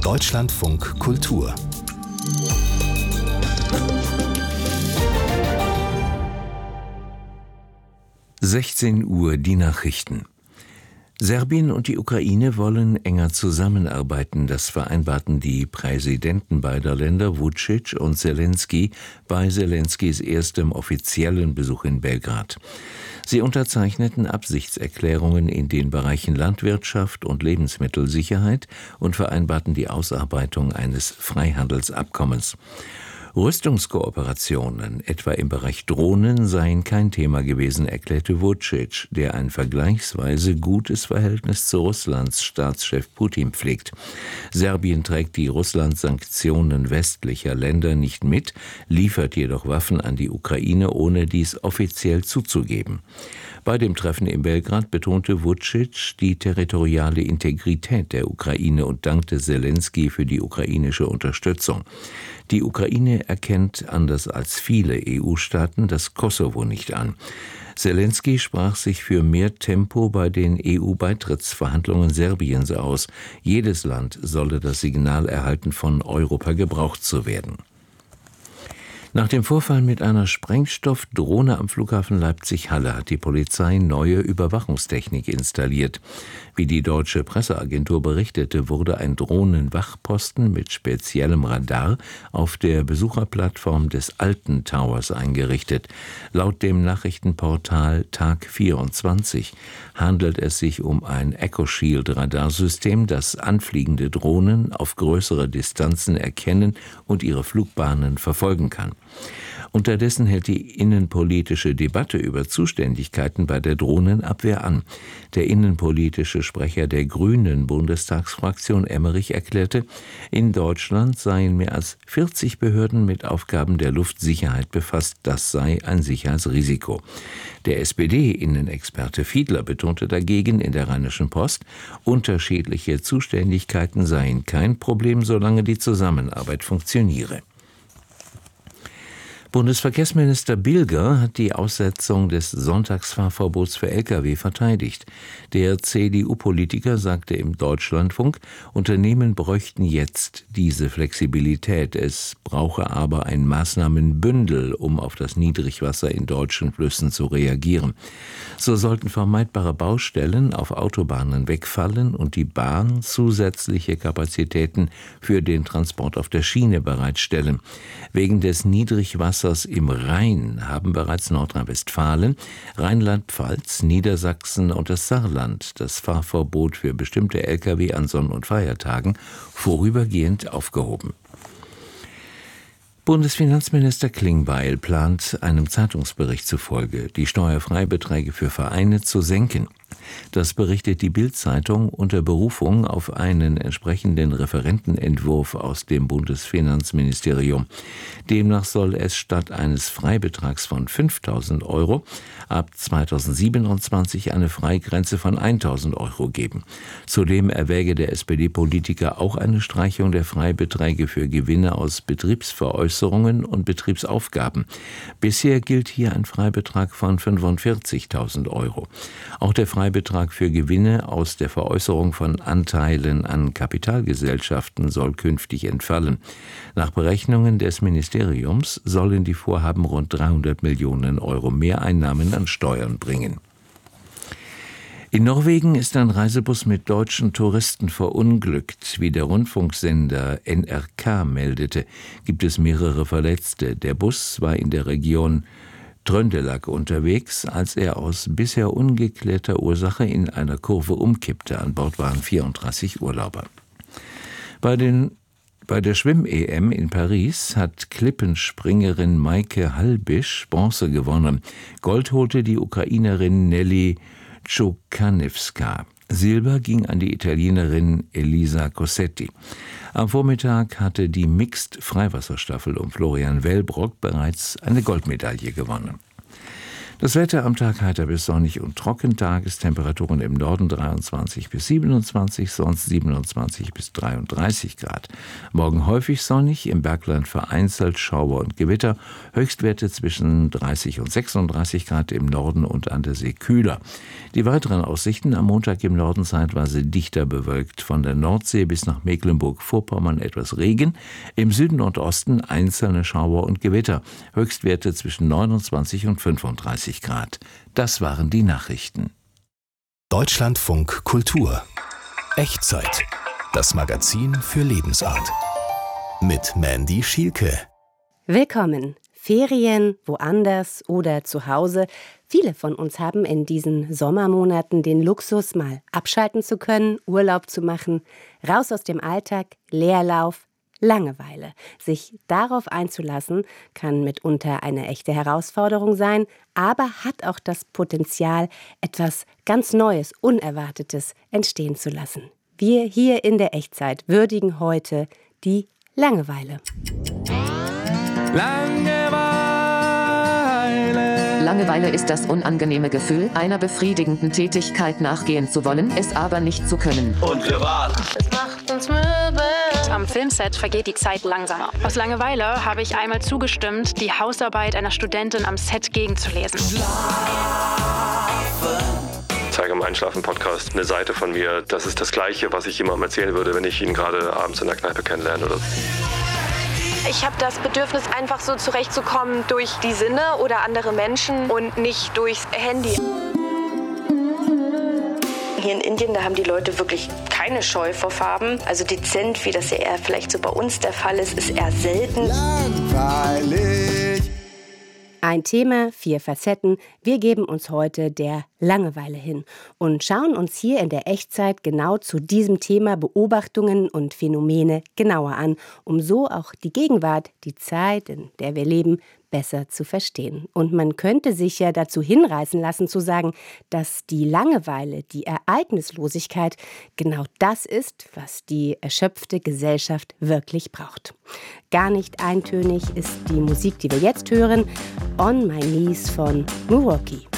Deutschlandfunk Kultur 16 Uhr die Nachrichten. Serbien und die Ukraine wollen enger zusammenarbeiten. Das vereinbarten die Präsidenten beider Länder, Vučić und Zelensky, bei Zelenskys erstem offiziellen Besuch in Belgrad. Sie unterzeichneten Absichtserklärungen in den Bereichen Landwirtschaft und Lebensmittelsicherheit und vereinbarten die Ausarbeitung eines Freihandelsabkommens. Rüstungskooperationen, etwa im Bereich Drohnen, seien kein Thema gewesen, erklärte Vučić, der ein vergleichsweise gutes Verhältnis zu Russlands Staatschef Putin pflegt. Serbien trägt die Russland-Sanktionen westlicher Länder nicht mit, liefert jedoch Waffen an die Ukraine, ohne dies offiziell zuzugeben. Bei dem Treffen in Belgrad betonte Vučić die territoriale Integrität der Ukraine und dankte Zelensky für die ukrainische Unterstützung. Die Ukraine erkennt, anders als viele EU-Staaten, das Kosovo nicht an. Zelensky sprach sich für mehr Tempo bei den EU-Beitrittsverhandlungen Serbiens aus. Jedes Land solle das Signal erhalten, von Europa gebraucht zu werden. Nach dem Vorfall mit einer Sprengstoffdrohne am Flughafen Leipzig-Halle hat die Polizei neue Überwachungstechnik installiert. Wie die deutsche Presseagentur berichtete, wurde ein Drohnenwachposten mit speziellem Radar auf der Besucherplattform des Alten Towers eingerichtet. Laut dem Nachrichtenportal Tag 24 handelt es sich um ein EchoShield-Radarsystem, das anfliegende Drohnen auf größere Distanzen erkennen und ihre Flugbahnen verfolgen kann. Unterdessen hält die innenpolitische Debatte über Zuständigkeiten bei der Drohnenabwehr an. Der innenpolitische Sprecher der Grünen Bundestagsfraktion Emmerich erklärte, in Deutschland seien mehr als 40 Behörden mit Aufgaben der Luftsicherheit befasst. Das sei ein Sicherheitsrisiko. Der SPD-Innenexperte Fiedler betonte dagegen in der Rheinischen Post, unterschiedliche Zuständigkeiten seien kein Problem, solange die Zusammenarbeit funktioniere. Bundesverkehrsminister Bilger hat die Aussetzung des Sonntagsfahrverbots für Lkw verteidigt. Der CDU-Politiker sagte im Deutschlandfunk, Unternehmen bräuchten jetzt diese Flexibilität. Es brauche aber ein Maßnahmenbündel, um auf das Niedrigwasser in deutschen Flüssen zu reagieren. So sollten vermeidbare Baustellen auf Autobahnen wegfallen und die Bahn zusätzliche Kapazitäten für den Transport auf der Schiene bereitstellen. Wegen des Niedrigwassers im Rhein haben bereits Nordrhein-Westfalen, Rheinland-Pfalz, Niedersachsen und das Saarland das Fahrverbot für bestimmte Lkw an Sonn- und Feiertagen vorübergehend aufgehoben. Bundesfinanzminister Klingbeil plant einem Zeitungsbericht zufolge, die Steuerfreibeträge für Vereine zu senken. Das berichtet die Bild-Zeitung unter Berufung auf einen entsprechenden Referentenentwurf aus dem Bundesfinanzministerium. Demnach soll es statt eines Freibetrags von 5.000 Euro ab 2027 eine Freigrenze von 1.000 Euro geben. Zudem erwäge der SPD-Politiker auch eine Streichung der Freibeträge für Gewinne aus Betriebsveräußerungen und Betriebsaufgaben. Bisher gilt hier ein Freibetrag von 45.000 Euro. Auch der Freibetrag für Gewinne aus der Veräußerung von Anteilen an Kapitalgesellschaften soll künftig entfallen. Nach Berechnungen des Ministeriums sollen die Vorhaben rund 300 Millionen Euro Mehreinnahmen an Steuern bringen. In Norwegen ist ein Reisebus mit deutschen Touristen verunglückt. Wie der Rundfunksender NRK meldete, gibt es mehrere Verletzte. Der Bus war in der Region Trøndelag unterwegs, als er aus bisher ungeklärter Ursache in einer Kurve umkippte. An Bord waren 34 Urlauber. Bei der Schwimm-EM in Paris hat Klippenspringerin Maike Halbisch Bronze gewonnen. Gold holte die Ukrainerin Nelly Czukaniewska. Silber ging an die Italienerin Elisa Cossetti. Am Vormittag hatte die Mixed-Freiwasserstaffel um Florian Wellbrock bereits eine Goldmedaille gewonnen. Das Wetter am Tag heiter bis sonnig und trocken, Tagestemperaturen im Norden 23 bis 27, sonst 27 bis 33 Grad. Morgen häufig sonnig, im Bergland vereinzelt Schauer und Gewitter, Höchstwerte zwischen 30 und 36 Grad im Norden und an der See kühler. Die weiteren Aussichten: am Montag im Norden zeitweise dichter bewölkt, von der Nordsee bis nach Mecklenburg-Vorpommern etwas Regen, im Süden und Osten einzelne Schauer und Gewitter, Höchstwerte zwischen 29 und 35 Grad. Das waren die Nachrichten. Deutschlandfunk Kultur. Echtzeit. Das Magazin für Lebensart. Mit Mandy Schielke. Willkommen. Ferien, woanders oder zu Hause. Viele von uns haben in diesen Sommermonaten den Luxus, mal abschalten zu können, Urlaub zu machen, raus aus dem Alltag, Leerlauf, Langeweile. Sich darauf einzulassen, kann mitunter eine echte Herausforderung sein, aber hat auch das Potenzial, etwas ganz Neues, Unerwartetes entstehen zu lassen. Wir hier in der Echtzeit würdigen heute die Langeweile. Langeweile ist das unangenehme Gefühl, einer befriedigenden Tätigkeit nachgehen zu wollen, es aber nicht zu können. Und wir warten. Es macht uns müde. Am Filmset vergeht die Zeit langsamer. Aus Langeweile habe ich einmal zugestimmt, die Hausarbeit einer Studentin am Set gegenzulesen. Ich zeige im Einschlafen-Podcast eine Seite von mir. Das ist das Gleiche, was ich jemandem erzählen würde, wenn ich ihn gerade abends in der Kneipe kennenlerne oder so. Ich habe das Bedürfnis, einfach so zurechtzukommen durch die Sinne oder andere Menschen und nicht durchs Handy. Hier in Indien, da haben die Leute wirklich keine Scheu vor Farben. Also dezent, wie das ja eher vielleicht so bei uns der Fall ist eher selten. Langweilig. Ein Thema, 4 Facetten. Wir geben uns heute der Langeweile hin und schauen uns hier in der Echtzeit genau zu diesem Thema Beobachtungen und Phänomene genauer an, um so auch die Gegenwart, die Zeit, in der wir leben, besser zu verstehen. Und man könnte sich ja dazu hinreißen lassen zu sagen, dass die Langeweile, die Ereignislosigkeit genau das ist, was die erschöpfte Gesellschaft wirklich braucht. Gar nicht eintönig ist die Musik, die wir jetzt hören, On My Knees von Milwaukee.